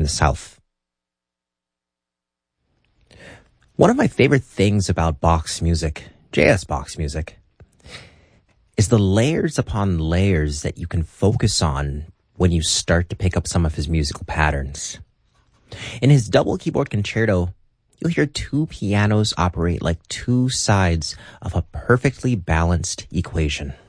in the South. One of my favorite things about Bach's music, J.S. Bach's music, is the layers upon layers that you can focus on when you start to pick up some of his musical patterns. In his double keyboard concerto, you'll hear two pianos operate like two sides of a perfectly balanced equation.